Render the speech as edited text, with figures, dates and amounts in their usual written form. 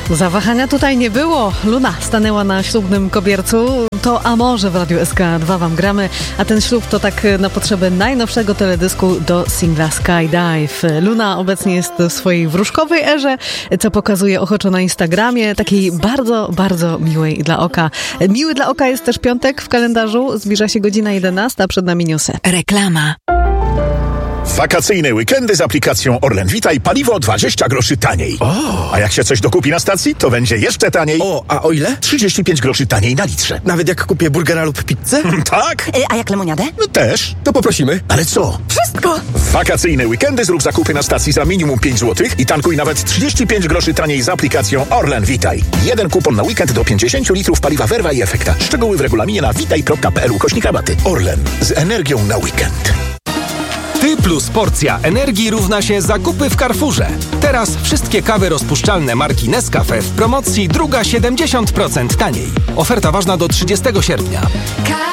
Zawahania tutaj nie było. Luna stanęła na ślubnym kobiercu. To A może w Radiu SK2 wam gramy, a ten ślub to tak na potrzeby najnowszego teledysku do singla Skydive. Luna obecnie jest w swojej wróżkowej erze, co pokazuje ochoczo na Instagramie, takiej bardzo, bardzo miłej dla oka. Miły dla oka jest też piątek w kalendarzu, zbliża się godzina 11, a przed nami newsy. Reklama. Wakacyjne weekendy z aplikacją Orlen Witaj, paliwo 20 groszy taniej. A jak się coś dokupi na stacji, to będzie jeszcze taniej. A o ile? 35 groszy taniej na litrze. Nawet jak kupię burgera lub pizzę? Tak? A jak lemoniadę? No też. To poprosimy. Ale co? Wszystko! W wakacyjne weekendy zrób zakupy na stacji za minimum 5 zł i tankuj nawet 35 groszy taniej z aplikacją Orlen Witaj. Jeden kupon na weekend do 50 litrów paliwa Verva i Efekta. Szczegóły w regulaminie na witaj.pl/rabaty. Orlen. Z energią na weekend. Ty plus porcja energii równa się zakupy w Carrefourze. Teraz wszystkie kawy rozpuszczalne marki Nescafe w promocji druga 70% taniej. Oferta ważna do 30 sierpnia.